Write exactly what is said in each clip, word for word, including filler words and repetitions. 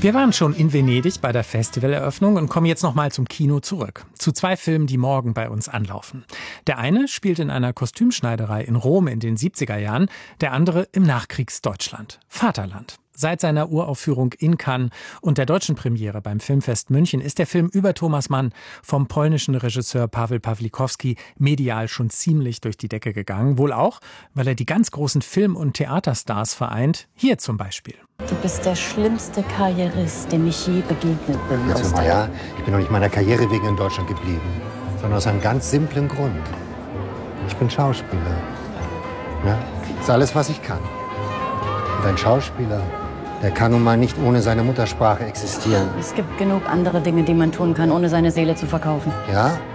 Wir waren schon in Venedig bei der Festivaleröffnung und kommen jetzt nochmal zum Kino zurück. Zu zwei Filmen, die morgen bei uns anlaufen. Der eine spielt in einer Kostümschneiderei in Rom in den siebziger Jahren, der andere im Nachkriegsdeutschland. Vaterland. Seit seiner Uraufführung in Cannes und der deutschen Premiere beim Filmfest München ist der Film über Thomas Mann vom polnischen Regisseur Paweł Pawlikowski medial schon ziemlich durch die Decke gegangen. Wohl auch, weil er die ganz großen Film- und Theaterstars vereint. Hier zum Beispiel. Du bist der schlimmste Karrierist, dem ich je begegnet bin. Also, Maya, ich bin doch nicht meiner Karriere wegen in Deutschland geblieben, sondern aus einem ganz simplen Grund. Ich bin Schauspieler. Ja? Das ist alles, was ich kann. Und ein Schauspieler, der kann nun mal nicht ohne seine Muttersprache existieren. Es gibt genug andere Dinge, die man tun kann, ohne seine Seele zu verkaufen. Ja? Ja.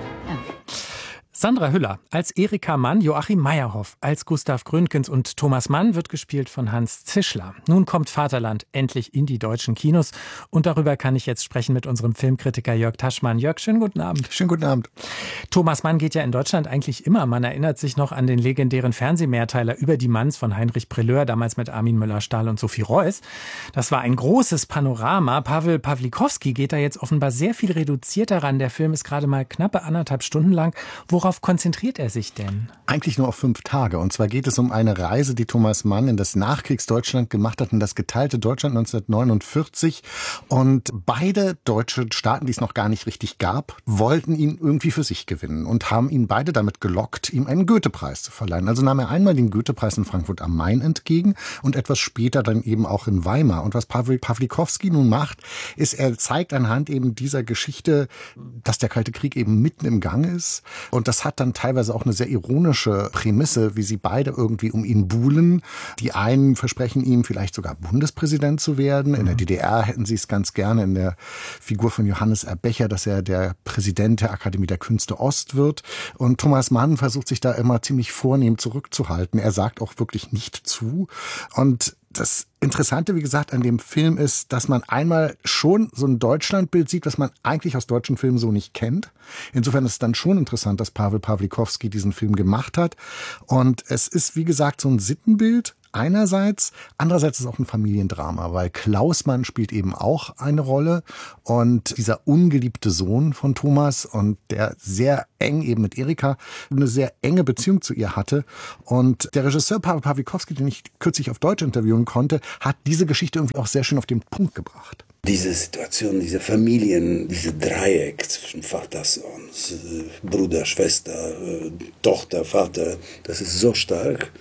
Sandra Hüller als Erika Mann, Joachim Meyerhoff als Gustav Gründgens und Thomas Mann wird gespielt von Hans Zischler. Nun kommt Vaterland endlich in die deutschen Kinos und darüber kann ich jetzt sprechen mit unserem Filmkritiker Jörg Taschmann. Jörg, schönen guten Abend. Schönen guten Abend. Thomas Mann geht ja in Deutschland eigentlich immer. Man erinnert sich noch an den legendären Fernsehmehrteiler über die Manns von Heinrich Prelleur, damals mit Armin Müller-Stahl und Sophie Reuss. Das war ein großes Panorama. Paweł Pawlikowski geht da jetzt offenbar sehr viel reduzierter ran. Der Film ist gerade mal knappe anderthalb Stunden lang. Worauf konzentriert er sich denn? Eigentlich nur auf fünf Tage. Und zwar geht es um eine Reise, die Thomas Mann in das Nachkriegsdeutschland gemacht hat, in das geteilte Deutschland neunzehnhundertneunundvierzig. Und beide deutsche Staaten, die es noch gar nicht richtig gab, wollten ihn irgendwie für sich gewinnen und haben ihn beide damit gelockt, ihm einen Goethe-Preis zu verleihen. Also nahm er einmal den Goethe-Preis in Frankfurt am Main entgegen und etwas später dann eben auch in Weimar. Und was Paweł Pawlikowski nun macht, ist, er zeigt anhand eben dieser Geschichte, dass der Kalte Krieg eben mitten im Gang ist. Und das hat dann teilweise auch eine sehr ironische Prämisse, wie sie beide irgendwie um ihn buhlen. Die einen versprechen ihm vielleicht sogar Bundespräsident zu werden. In der D D R hätten sie es ganz gerne in der Figur von Johannes Erbecher, dass er der Präsident der Akademie der Künste Ost wird. Und Thomas Mann versucht sich da immer ziemlich vornehm zurückzuhalten. Er sagt auch wirklich nicht zu. Und das Interessante, wie gesagt, an dem Film ist, dass man einmal schon so ein Deutschlandbild sieht, was man eigentlich aus deutschen Filmen so nicht kennt. Insofern ist es dann schon interessant, dass Paweł Pawlikowski diesen Film gemacht hat. Und es ist, wie gesagt, so ein Sittenbild einerseits, andererseits ist es auch ein Familiendrama, weil Klaus Mann spielt eben auch eine Rolle und dieser ungeliebte Sohn von Thomas und der sehr eng eben mit Erika eine sehr enge Beziehung zu ihr hatte. Und der Regisseur Paweł Pawlikowski, den ich kürzlich auf Deutsch interviewen konnte, hat diese Geschichte irgendwie auch sehr schön auf den Punkt gebracht. Diese Situation, diese Familien, diese Dreieck zwischen Vater, Sohn, Bruder, Schwester, Tochter, Vater, das ist so stark.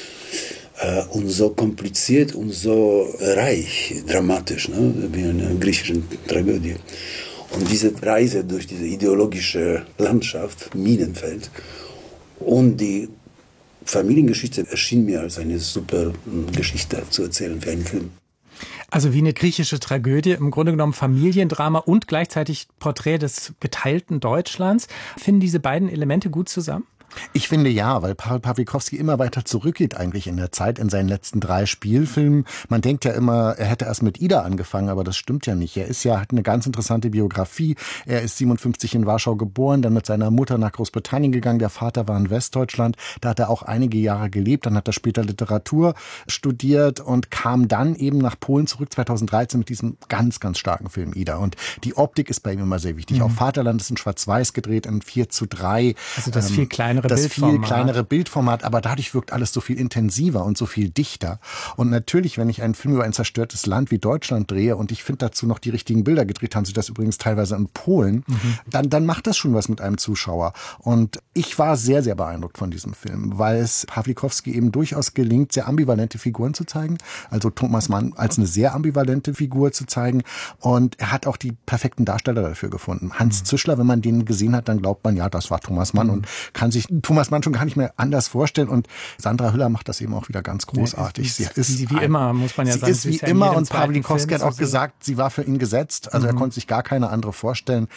Und so kompliziert und so reich, dramatisch, ne? Wie eine griechische Tragödie. Und diese Reise durch diese ideologische Landschaft, Minenfeld, und die Familiengeschichte erschien mir als eine super Geschichte zu erzählen für einen Film. Also wie eine griechische Tragödie, im Grunde genommen Familiendrama und gleichzeitig Porträt des geteilten Deutschlands. Finden diese beiden Elemente gut zusammen? Ich finde ja, weil Paweł Pawlikowski immer weiter zurückgeht eigentlich in der Zeit, in seinen letzten drei Spielfilmen. Man denkt ja immer, er hätte erst mit Ida angefangen, aber das stimmt ja nicht. Er ist ja, hat eine ganz interessante Biografie. Er ist siebenundfünfzig in Warschau geboren, dann mit seiner Mutter nach Großbritannien gegangen. Der Vater war in Westdeutschland. Da hat er auch einige Jahre gelebt. Dann hat er später Literatur studiert und kam dann eben nach Polen zurück zweitausenddreizehn mit diesem ganz, ganz starken Film Ida. Und die Optik ist bei ihm immer sehr wichtig. Mhm. Auch Vaterland ist in Schwarz-Weiß gedreht, in vier zu drei. Also das ähm, viel kleiner das Bildformat. viel kleinere Bildformat, aber dadurch wirkt alles so viel intensiver und so viel dichter. Und natürlich, wenn ich einen Film über ein zerstörtes Land wie Deutschland drehe und ich finde dazu noch die richtigen Bilder, gedreht haben sie das übrigens teilweise in Polen, mhm. dann, dann macht das schon was mit einem Zuschauer. Und ich war sehr, sehr beeindruckt von diesem Film, weil es Pawlikowski eben durchaus gelingt, sehr ambivalente Figuren zu zeigen. Also Thomas Mann als eine sehr ambivalente Figur zu zeigen. Und er hat auch die perfekten Darsteller dafür gefunden. Hans mhm. Zischler, wenn man den gesehen hat, dann glaubt man, ja, das war Thomas Mann mhm. und kann sich Thomas Mann schon gar nicht mehr anders vorstellen. Und Sandra Hüller macht das eben auch wieder ganz großartig. Sie ist wie ein, immer, muss man ja sie sagen. Ist sie ist wie immer und Pawlikowski hat auch gesagt, sie war für ihn gesetzt. Also mhm. er konnte sich gar keine andere vorstellen.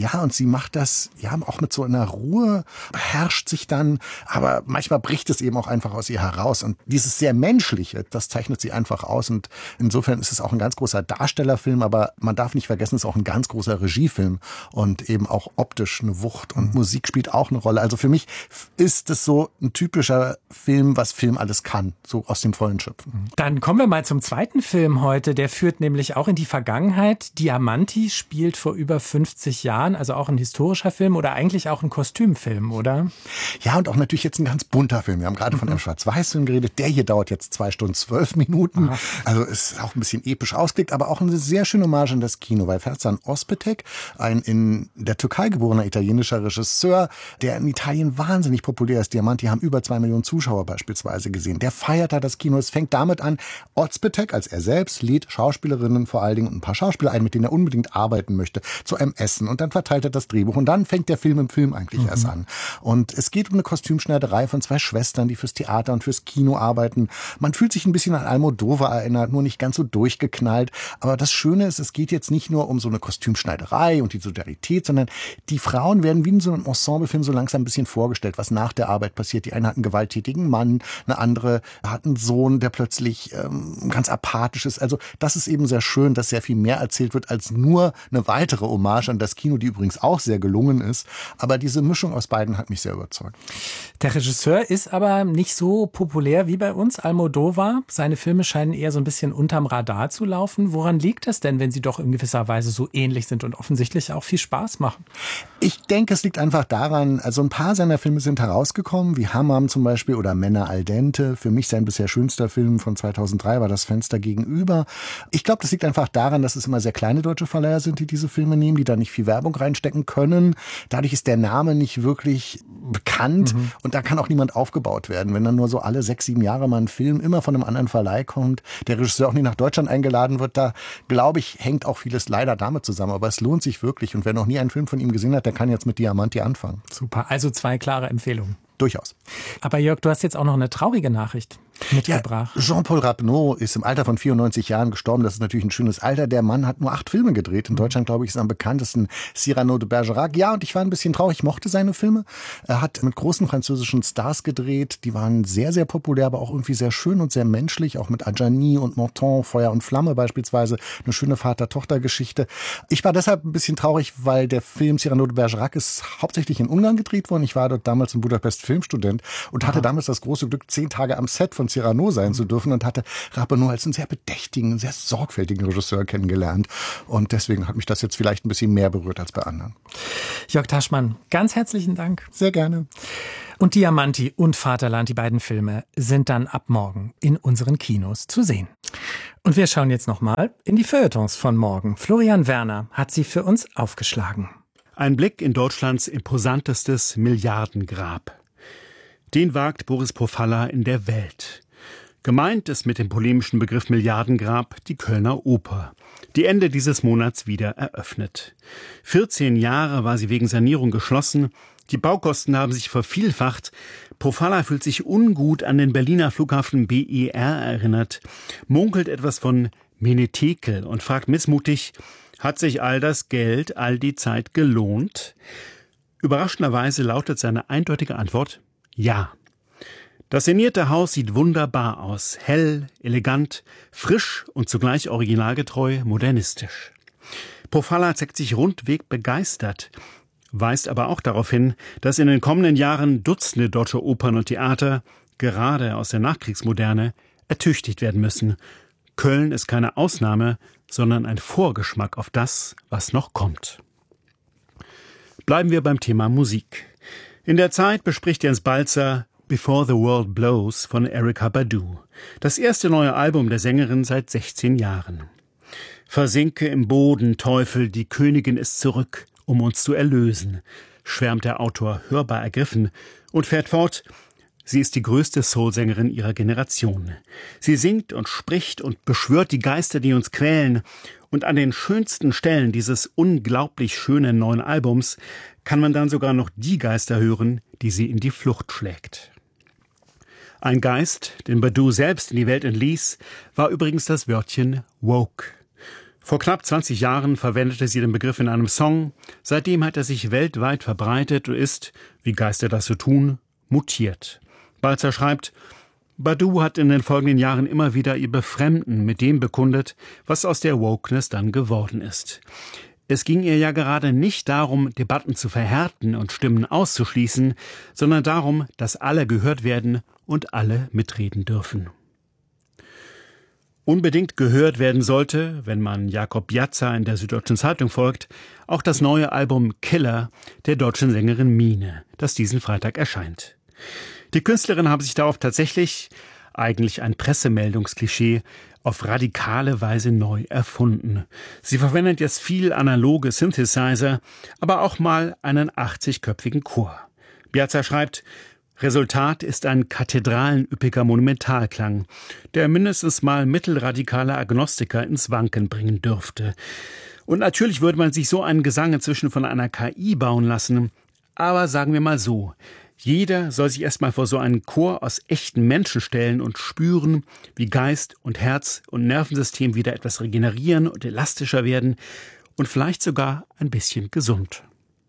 Ja, und sie macht das ja auch mit so einer Ruhe, beherrscht sich dann, aber manchmal bricht es eben auch einfach aus ihr heraus. Und dieses sehr Menschliche, das zeichnet sie einfach aus. Und insofern ist es auch ein ganz großer Darstellerfilm, aber man darf nicht vergessen, es ist auch ein ganz großer Regiefilm und eben auch optisch eine Wucht und Musik spielt auch eine Rolle. Also für mich ist es so ein typischer Film, was Film alles kann, so aus dem Vollen schöpfen. Dann kommen wir mal zum zweiten Film heute. Der führt nämlich auch in die Vergangenheit. Diamanti spielt vor über fünfzig Jahren. Also auch ein historischer Film oder eigentlich auch ein Kostümfilm, oder? Ja, und auch natürlich jetzt ein ganz bunter Film. Wir haben gerade von einem Schwarz-Weiß-Film geredet. Der hier dauert jetzt zwei Stunden, zwölf Minuten. Aha. Also ist auch ein bisschen episch ausgelegt, aber auch eine sehr schöne Hommage an das Kino, weil Ferzan Özpetek, ein in der Türkei geborener italienischer Regisseur, der in Italien wahnsinnig populär ist. Diamanti haben über zwei Millionen Zuschauer beispielsweise gesehen. Der feiert da das Kino. Es fängt damit an, Özpetek als er selbst lädt Schauspielerinnen vor allen Dingen und ein paar Schauspieler ein, mit denen er unbedingt arbeiten möchte, zu einem Essen. Und dann verteilt er das Drehbuch und dann fängt der Film im Film eigentlich mhm. erst an. Und es geht um eine Kostümschneiderei von zwei Schwestern, die fürs Theater und fürs Kino arbeiten. Man fühlt sich ein bisschen an Almodovar erinnert, nur nicht ganz so durchgeknallt. Aber das Schöne ist, es geht jetzt nicht nur um so eine Kostümschneiderei und die Solidarität, sondern die Frauen werden wie in so einem Ensemblefilm so langsam ein bisschen vorgestellt, was nach der Arbeit passiert. Die eine hat einen gewalttätigen Mann, eine andere hat einen Sohn, der plötzlich ähm, ganz apathisch ist. Also das ist eben sehr schön, dass sehr viel mehr erzählt wird als nur eine weitere Hommage an das Kino, die übrigens auch sehr gelungen ist. Aber diese Mischung aus beiden hat mich sehr überzeugt. Der Regisseur ist aber nicht so populär wie bei uns, Almodovar. Seine Filme scheinen eher so ein bisschen unterm Radar zu laufen. Woran liegt das denn, wenn sie doch in gewisser Weise so ähnlich sind und offensichtlich auch viel Spaß machen? Ich denke, es liegt einfach daran, also ein paar seiner Filme sind herausgekommen, wie Hammam zum Beispiel oder Männer al dente. Für mich sein bisher schönster Film von zweitausenddrei war Das Fenster gegenüber. Ich glaube, das liegt einfach daran, dass es immer sehr kleine deutsche Verleiher sind, die diese Filme nehmen, die da nicht viel Werbung reinstecken können. Dadurch ist der Name nicht wirklich bekannt mhm. und da kann auch niemand aufgebaut werden. Wenn dann nur so alle sechs, sieben Jahre mal ein Film immer von einem anderen Verleih kommt, der Regisseur auch nie nach Deutschland eingeladen wird, da glaube ich, hängt auch vieles leider damit zusammen. Aber es lohnt sich wirklich und wer noch nie einen Film von ihm gesehen hat, der kann jetzt mit Diamanti anfangen. Super, also zwei klare Empfehlungen. Durchaus. Aber Jörg, du hast jetzt auch noch eine traurige Nachricht mitgebracht. Ja, Jean-Paul Rapneau ist im Alter von vierundneunzig Jahren gestorben. Das ist natürlich ein schönes Alter. Der Mann hat nur acht Filme gedreht. In Deutschland, glaube ich, ist am bekanntesten Cyrano de Bergerac. Ja, und ich war ein bisschen traurig. Ich mochte seine Filme. Er hat mit großen französischen Stars gedreht. Die waren sehr, sehr populär, aber auch irgendwie sehr schön und sehr menschlich. Auch mit Adjani und Montand, Feuer und Flamme beispielsweise. Eine schöne Vater-Tochter-Geschichte. Ich war deshalb ein bisschen traurig, weil der Film Cyrano de Bergerac ist hauptsächlich in Ungarn gedreht worden. Ich war dort damals in Budapest Filmstudent und hatte Aha. damals das große Glück, zehn Tage am Set von Cyrano sein zu dürfen und hatte Rapneau als einen sehr bedächtigen, sehr sorgfältigen Regisseur kennengelernt. Und deswegen hat mich das jetzt vielleicht ein bisschen mehr berührt als bei anderen. Jörg Taschmann, ganz herzlichen Dank. Sehr gerne. Und Diamanti und Vaterland, die beiden Filme, sind dann ab morgen in unseren Kinos zu sehen. Und wir schauen jetzt nochmal in die Feuilletons von morgen. Florian Werner hat sie für uns aufgeschlagen. Ein Blick in Deutschlands imposantestes Milliardengrab. Den wagt Boris Pofalla in der Welt. Gemeint ist mit dem polemischen Begriff Milliardengrab die Kölner Oper, die Ende dieses Monats wieder eröffnet. vierzehn Jahre war sie wegen Sanierung geschlossen. Die Baukosten haben sich vervielfacht. Pofalla fühlt sich ungut an den Berliner Flughafen B E R erinnert, munkelt etwas von Menetekel und fragt missmutig, hat sich all das Geld, all die Zeit gelohnt? Überraschenderweise lautet seine eindeutige Antwort ja. Das sanierte Haus sieht wunderbar aus, hell, elegant, frisch und zugleich originalgetreu modernistisch. Pofalla zeigt sich rundweg begeistert, weist aber auch darauf hin, dass in den kommenden Jahren Dutzende deutsche Opern und Theater, gerade aus der Nachkriegsmoderne, ertüchtigt werden müssen. Köln ist keine Ausnahme, sondern ein Vorgeschmack auf das, was noch kommt. Bleiben wir beim Thema Musik. In der Zeit bespricht Jens Balzer Before the World Blows von Erykah Badu, das erste neue Album der Sängerin seit sechzehn Jahren. Versinke im Boden, Teufel, die Königin ist zurück, um uns zu erlösen, schwärmt der Autor hörbar ergriffen und fährt fort, sie ist die größte Soul-Sängerin ihrer Generation. Sie singt und spricht und beschwört die Geister, die uns quälen, und an den schönsten Stellen dieses unglaublich schönen neuen Albums kann man dann sogar noch die Geister hören, die sie in die Flucht schlägt. Ein Geist, den Badu selbst in die Welt entließ, war übrigens das Wörtchen woke. Vor knapp zwanzig Jahren verwendete sie den Begriff in einem Song. Seitdem hat er sich weltweit verbreitet und ist, wie Geister das so tun, mutiert. Balzer schreibt, Badu hat in den folgenden Jahren immer wieder ihr Befremden mit dem bekundet, was aus der Wokeness dann geworden ist. Es ging ihr ja gerade nicht darum, Debatten zu verhärten und Stimmen auszuschließen, sondern darum, dass alle gehört werden und alle mitreden dürfen. Unbedingt gehört werden sollte, wenn man Jakob Piazza in der Süddeutschen Zeitung folgt, auch das neue Album Killer der deutschen Sängerin Mine, das diesen Freitag erscheint. Die Künstlerin haben sich darauf tatsächlich, eigentlich ein Pressemeldungsklischee, auf radikale Weise neu erfunden. Sie verwendet jetzt viel analoge Synthesizer, aber auch mal einen achtzigköpfigen Chor. Piazza schreibt, Resultat ist ein kathedralenüppiger Monumentalklang, der mindestens mal mittelradikale Agnostiker ins Wanken bringen dürfte. Und natürlich würde man sich so einen Gesang inzwischen von einer K I bauen lassen, aber sagen wir mal so, jeder soll sich erstmal vor so einen Chor aus echten Menschen stellen und spüren, wie Geist und Herz und Nervensystem wieder etwas regenerieren und elastischer werden und vielleicht sogar ein bisschen gesund.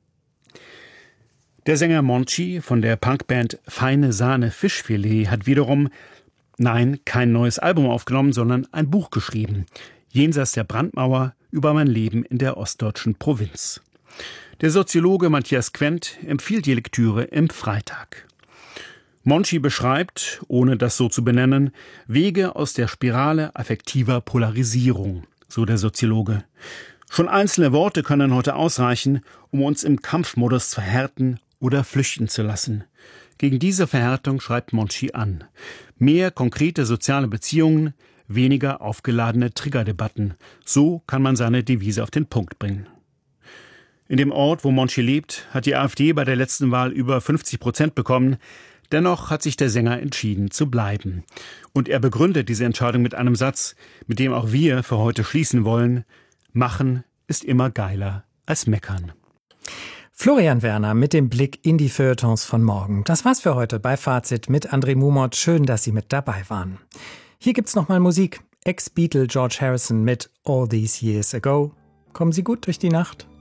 Der Sänger Monchi von der Punkband Feine Sahne Fischfilet hat wiederum, nein, kein neues Album aufgenommen, sondern ein Buch geschrieben. Jenseits der Brandmauer über mein Leben in der ostdeutschen Provinz. Der Soziologe Matthias Quent empfiehlt die Lektüre im Freitag. Monchi beschreibt, ohne das so zu benennen, Wege aus der Spirale affektiver Polarisierung, so der Soziologe. Schon einzelne Worte können heute ausreichen, um uns im Kampfmodus zu verhärten oder flüchten zu lassen. Gegen diese Verhärtung schreibt Monchi an. Mehr konkrete soziale Beziehungen, weniger aufgeladene Triggerdebatten. So kann man seine Devise auf den Punkt bringen. In dem Ort, wo Monchi lebt, hat die AfD bei der letzten Wahl über fünfzig Prozent bekommen. Dennoch hat sich der Sänger entschieden zu bleiben. Und er begründet diese Entscheidung mit einem Satz, mit dem auch wir für heute schließen wollen. Machen ist immer geiler als meckern. Florian Werner mit dem Blick in die Feuilletons von morgen. Das war's für heute bei Fazit mit André Mumot. Schön, dass Sie mit dabei waren. Hier gibt's nochmal Musik. Ex-Beatle George Harrison mit All These Years Ago. Kommen Sie gut durch die Nacht.